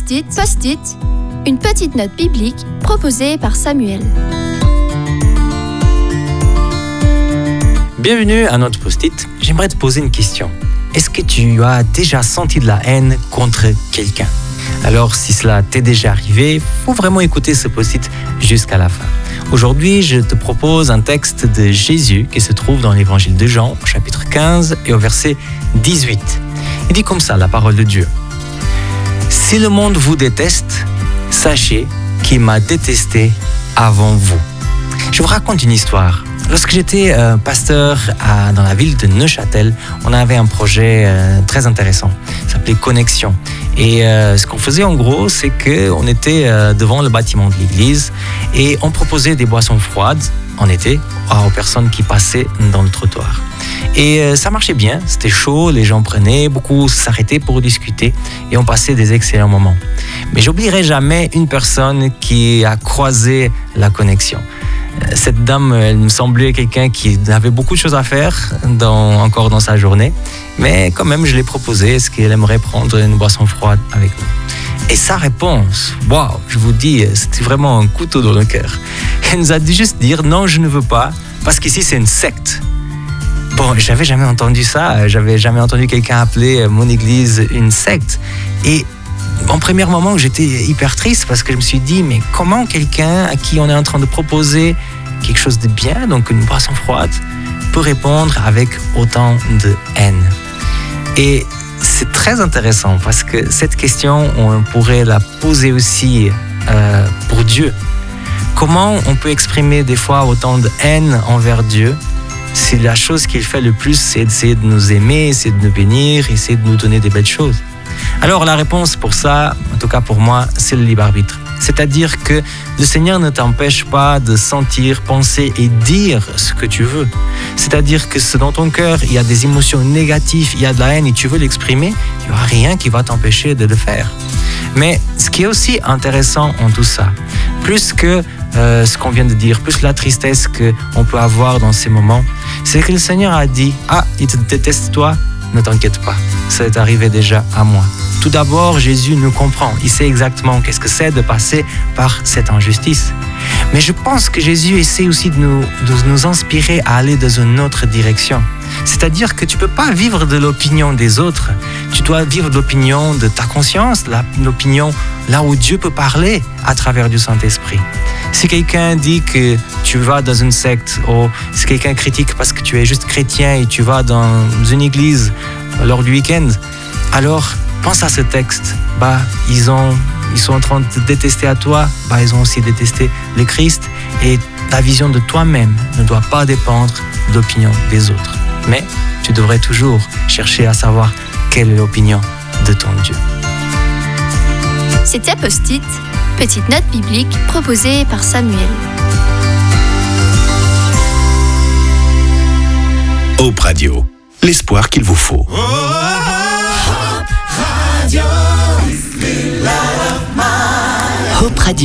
Post-it, une petite note biblique proposée par Samuel. Bienvenue à notre Post-it. J'aimerais te poser une question. Est-ce que tu as déjà senti de la haine contre quelqu'un? Alors, si cela t'est déjà arrivé, il faut vraiment écouter ce Post-it jusqu'à la fin. Aujourd'hui, je te propose un texte de Jésus qui se trouve dans l'évangile de Jean, au chapitre 15 et au verset 18. Il dit comme ça, la parole de Dieu. « Si le monde vous déteste, sachez qu'il m'a détesté avant vous. » Je vous raconte une histoire. Lorsque j'étais pasteur dans la ville de Neuchâtel, on avait un projet très intéressant. Ça s'appelait Connexion. Et ce qu'on faisait en gros, c'est qu'on était devant le bâtiment de l'église et on proposait des boissons froides en été aux personnes qui passaient dans le trottoir. Et ça marchait bien, c'était chaud, les gens prenaient, beaucoup s'arrêtaient pour discuter et on passait des excellents moments. Mais j'oublierai jamais une personne qui a croisé la connexion. Cette dame, elle me semblait quelqu'un qui avait beaucoup de choses à faire encore dans sa journée, mais quand même, je l'ai proposé, est-ce qu'elle aimerait prendre une boisson froide avec nous? Et sa réponse, waouh, je vous dis, c'était vraiment un couteau dans le cœur. Elle nous a dit juste dire non, je ne veux pas, parce qu'ici c'est une secte. Bon, j'avais jamais entendu ça, j'avais jamais entendu quelqu'un appeler mon église une secte. Et en premier moment, j'étais hyper triste parce que je me suis dit, mais comment quelqu'un à qui on est en train de proposer quelque chose de bien, donc une boisson froide, peut répondre avec autant de haine? Et c'est très intéressant parce que cette question, on pourrait la poser aussi pour Dieu. Comment on peut exprimer des fois autant de haine envers Dieu si la chose qu'il fait le plus, c'est d'essayer de nous aimer, essayer de nous bénir, essayer de nous donner des belles choses? Alors la réponse pour ça, en tout cas pour moi, c'est le libre arbitre. C'est-à-dire que le Seigneur ne t'empêche pas de sentir, penser et dire ce que tu veux. C'est-à-dire que si dans ton cœur, il y a des émotions négatives, il y a de la haine et tu veux l'exprimer, il n'y aura rien qui va t'empêcher de le faire. Mais ce qui est aussi intéressant en tout ça, plus que ce qu'on vient de dire, plus la tristesse qu'on peut avoir dans ces moments, c'est que le Seigneur a dit « Ah, il te déteste toi, ne t'inquiète pas, ça est arrivé déjà à moi. » Tout d'abord, Jésus nous comprend. Il sait exactement qu'est-ce que c'est de passer par cette injustice. Mais je pense que Jésus essaie aussi de nous inspirer à aller dans une autre direction. C'est-à-dire que tu ne peux pas vivre de l'opinion des autres. Tu dois vivre de l'opinion de ta conscience, l'opinion là où Dieu peut parler à travers du Saint-Esprit. Si quelqu'un dit que tu vas dans une secte, ou si quelqu'un critique parce que tu es juste chrétien et tu vas dans une église lors du week-end, alors pense à ce texte. Ils sont en train de te détester à toi, ils ont aussi détesté le Christ, et ta vision de toi-même ne doit pas dépendre de l'opinion des autres. Mais tu devrais toujours chercher à savoir quelle est l'opinion de ton Dieu. C'était Post-it, petite note biblique proposée par Samuel. Hope Radio, l'espoir qu'il vous faut. Hope Radio.